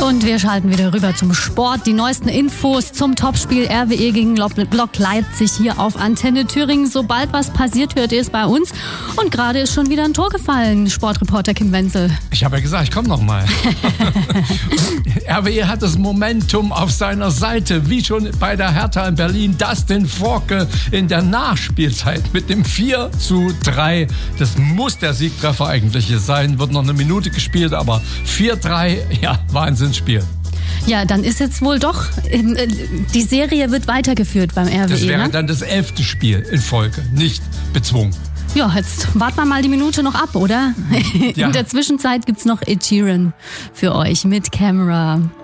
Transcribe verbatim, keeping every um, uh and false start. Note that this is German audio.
Und wir schalten wieder rüber zum Sport. Die neuesten Infos zum Topspiel R W E gegen Lok Leipzig hier auf Antenne Thüringen. Sobald was passiert, hört ihr es bei uns. Und gerade ist schon wieder ein Tor gefallen, Sportreporter Kim Wenzel. Ich habe ja gesagt, ich komme noch mal. R W E hat das Momentum auf seiner Seite, wie schon bei der Hertha in Berlin. Dustin Forke in der Nachspielzeit mit dem vier zu drei. Das muss der Siegtreffer eigentlich hier sein. Wird noch eine Minute gespielt, aber vier drei, ja, Wahnsinnsspiel. Ja, dann ist jetzt wohl doch, äh, die Serie wird weitergeführt beim R W E. Das wäre ne? dann das elfte Spiel in Folge, nicht bezwungen. Ja, jetzt warten wir mal die Minute noch ab, oder? Ja. In der Zwischenzeit gibt's noch Ed Sheeran für euch mit Camera.